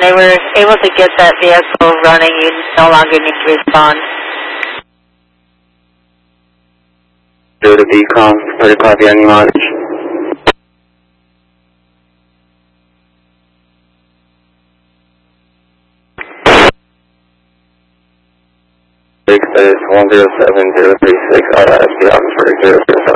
they were able to get that vehicle running, you no longer need to respond. Do the decom, ready to copy any mileage. That is 107036 out of SB Oxford 007.